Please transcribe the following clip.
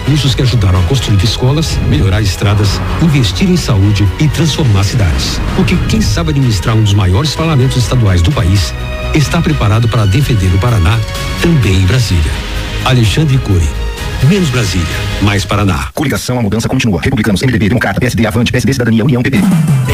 recursos que ajudaram a construir escolas, melhorar estradas, investir em saúde e transformar cidades. Porque quem sabe administrar um dos maiores parlamentos estaduais do país está preparado para defender o Paraná também em Brasília. Alexandre Cury. Menos Brasília, mais Paraná. Coligação A Mudança continua. Republicanos, MDB, Democrata, PSD, Avante, PSD, Cidadania, União, PP.